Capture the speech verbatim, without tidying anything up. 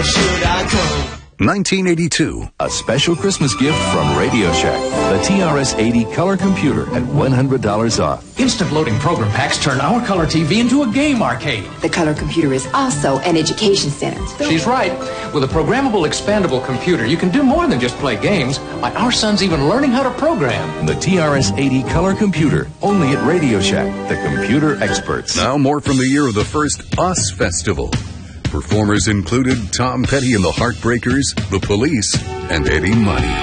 should I go? nineteen eighty-two. A special Christmas gift from Radio Shack. The T R S eighty color computer at one hundred dollars off. Instant loading program packs turn our color T V into a game arcade. The color computer is also an education center. She's right. With a programmable, expandable computer, you can do more than just play games. Like our son's even learning how to program. The T R S eighty color computer, only at Radio Shack, the computer experts. Now more from the year of the first US Festival. Performers included Tom Petty and the Heartbreakers, The Police, and Eddie Money.